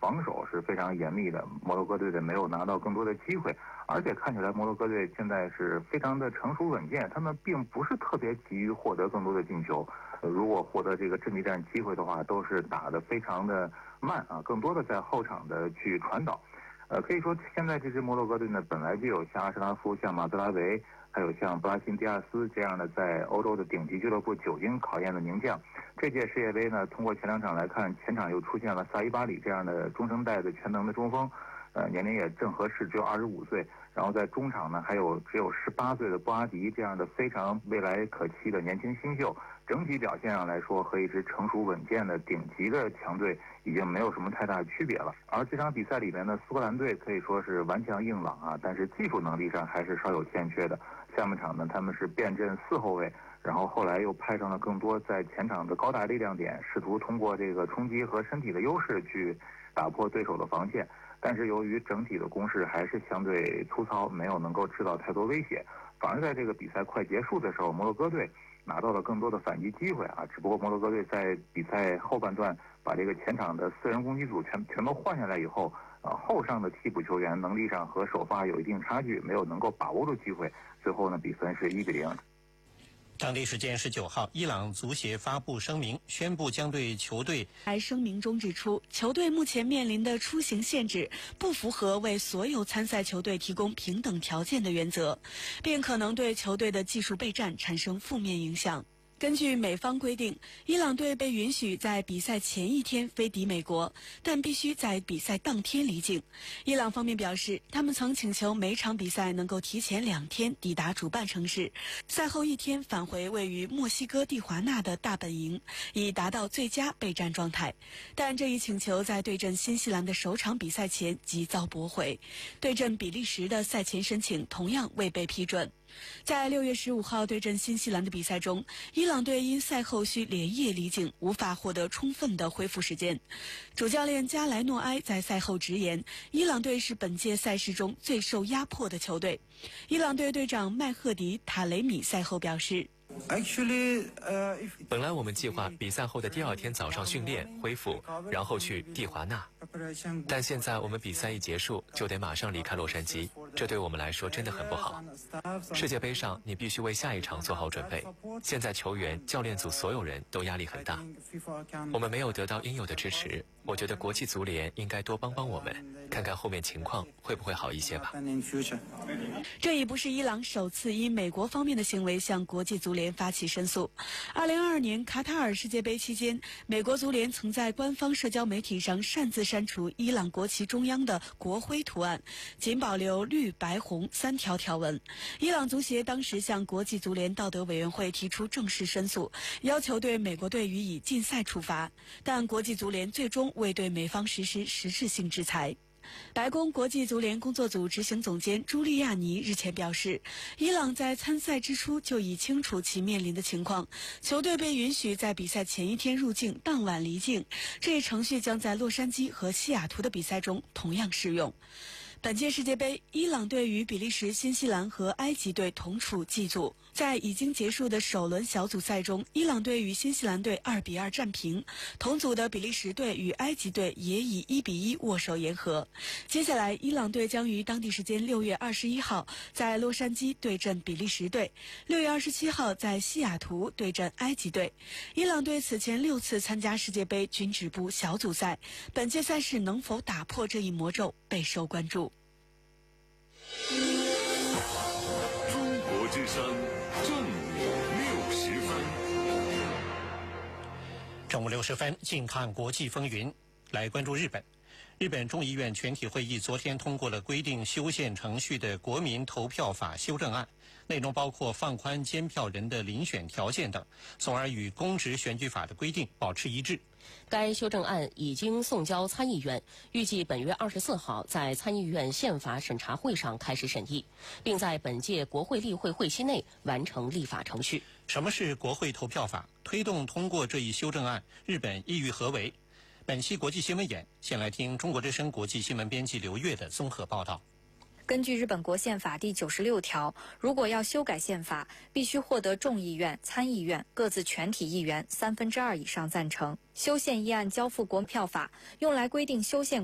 防守是非常严密的，摩洛哥队没有拿到更多的机会，而且看起来摩洛哥队现在是非常的成熟稳健，他们并不是特别急于获得更多的进球，如果获得这个阵地战机会的话，都是打得非常的慢啊，更多的在后场的去传导。可以说现在这支摩洛哥队呢，本来就有像阿什拉夫、像马兹拉维，还有像布拉辛迪亚斯这样的在欧洲的顶级俱乐部久经考验的名将。这届世界杯呢，通过前2场来看，前场又出现了萨伊巴里这样的中生代的全能的中锋，年龄也正合适，只有25岁。然后在中场呢，还有只有18岁的布阿迪这样的非常未来可期的年轻新秀。整体表现上来说，和一支成熟稳健的顶级的强队已经没有什么太大区别了。而这场比赛里面呢，苏格兰队可以说是顽强硬朗啊，但是技术能力上还是稍有欠缺的。下半场呢，他们是变阵4后卫，然后后来又派上了更多在前场的高大力量点，试图通过这个冲击和身体的优势去打破对手的防线。但是由于整体的攻势还是相对粗糙，没有能够制造太多威胁，反而在这个比赛快结束的时候，摩洛哥队拿到了更多的反击机会啊！只不过摩洛哥队在比赛后半段把这个前场的4人攻击组全都换下来以后，后上的替补球员能力上和首发有一定差距，没有能够把握住机会，最后呢比分是1-0。 当地时间19号，伊朗足协发布声明，宣布将对球队。 在声明中指出，球队目前面临的出行限制不符合为所有参赛球队提供平等条件的原则，并可能对球队的技术备战产生负面影响。根据美方规定，伊朗队被允许在比赛前一天飞抵美国，但必须在比赛当天离境。伊朗方面表示，他们曾请求每场比赛能够提前2天抵达主办城市，赛后1天返回位于墨西哥蒂华纳的大本营，以达到最佳备战状态。但这一请求在对阵新西兰的首场比赛前即遭驳回，对阵比利时的赛前申请同样未被批准。在6月15号对阵新西兰的比赛中，伊朗队因赛后需连夜离境，无法获得充分的恢复时间。主教练加莱诺埃在赛后直言，伊朗队是本届赛事中最受压迫的球队。伊朗队队长麦赫迪·塔雷米赛后表示， 本来我们计划比赛后的第2天早上训练恢复，然后去蒂华纳，但现在我们比赛一结束就得马上离开洛杉矶，这对我们来说真的很不好。世界杯上你必须为下一场做好准备，现在球员、教练组所有人都压力很大，我们没有得到应有的支持，我觉得国际足联应该多帮帮我们，看看后面情况会不会好一些吧。 这已不是伊朗首次因美国方面的行为向国际足联发起申诉。2022年卡塔尔世界杯期间，美国足联曾在官方社交媒体上擅自删除伊朗国旗中央的国徽图案，仅保留绿、白、红3条条文。伊朗足协当时向国际足联道德委员会提出正式申诉，要求对美国队予以禁赛处罚，但国际足联最终未对美方实施实质性制裁。白宫国际足联工作组执行总监朱利亚尼日前表示，伊朗在参赛之初就已清楚其面临的情况，球队被允许在比赛前一天入境，当晚离境，这一程序将在洛杉矶和西雅图的比赛中同样适用。本届世界杯，伊朗队与比利时、新西兰和埃及队同处 G 组。在已经结束的首轮小组赛中，伊朗队与新西兰队2-2战平，同组的比利时队与埃及队也以1-1握手言和。接下来，伊朗队将于当地时间6月21号在洛杉矶对阵比利时队，6月27号在西雅图对阵埃及队。伊朗队此前6次参加世界杯均止步小组赛，本届赛事能否打破这一魔咒备受关注。 中国之声正午60分。 正午60分，近看国际风云，来关注日本。日本众议院全体会议昨天通过了规定修宪程序的国民投票法修正案，内容包括放宽监票人的遴选条件等，从而与公职选举法的规定保持一致。 该修正案已经送交参议院，预计本月24号在参议院宪法审查会上开始审议，并在本届国会例会会期内完成立法程序。 什么是国会投票法？推动通过这一修正案，日本意欲何为？本期国际新闻眼，先来听中国之声国际新闻编辑刘越的综合报道。 根据日本国宪法第96条，如果要修改宪法，必须获得众议院、参议院各自全体议员2/3以上赞成。修宪议案交付国票法，用来规定修宪